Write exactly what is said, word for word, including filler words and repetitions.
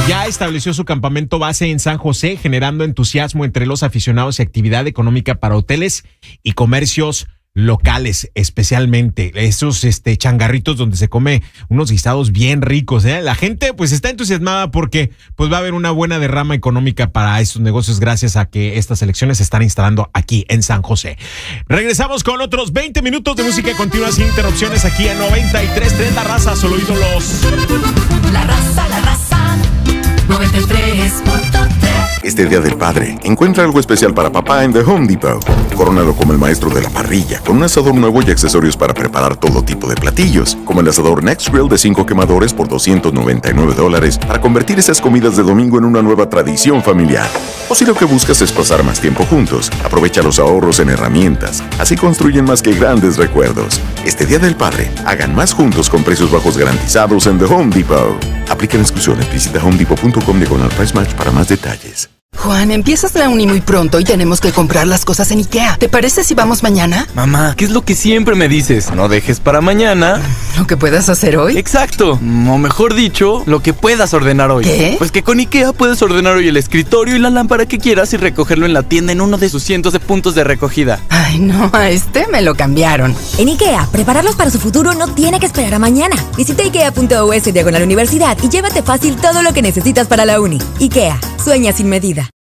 ya estableció su campamento base en San José, generando entusiasmo entre los aficionados y actividad económica para hoteles y comercios locales, especialmente esos este changarritos donde se come unos guisados bien ricos, ¿eh? La gente pues está entusiasmada porque pues va a haber una buena derrama económica para estos negocios gracias a que estas elecciones se están instalando aquí en San José. Regresamos con otros veinte minutos de música continua sin interrupciones aquí en noventa y tres tres La Raza, solo ídolos. La Raza, La Raza, noventa y tres punto tres. Este Día del Padre, encuentra algo especial para papá en The Home Depot. Corónalo como el maestro de la parrilla, con un asador nuevo y accesorios para preparar todo tipo de platillos, como el asador Next Grill de cinco quemadores por doscientos noventa y nueve dólares, para convertir esas comidas de domingo en una nueva tradición familiar. O si lo que buscas es pasar más tiempo juntos, aprovecha los ahorros en herramientas. Así construyen más que grandes recuerdos. Este Día del Padre, hagan más juntos con precios bajos garantizados en The Home Depot. Aplican exclusiones. Visita home depot punto com diagonal price match para más detalles. Juan, empiezas la uni muy pronto y tenemos que comprar las cosas en IKEA. ¿Te parece si vamos mañana? Mamá, ¿qué es lo que siempre me dices? No dejes para mañana ¿Lo que puedas hacer hoy? Exacto, o mejor dicho, lo que puedas ordenar hoy. ¿Qué? Pues que con IKEA puedes ordenar hoy el escritorio y la lámpara que quieras y recogerlo en la tienda en uno de sus cientos de puntos de recogida. Ay, no, a este me lo cambiaron. En IKEA, prepararlos para su futuro no tiene que esperar a mañana. Visita ikea punto u s diagonal universidad y llévate fácil todo lo que necesitas para la uni. IKEA, sueña sin medida.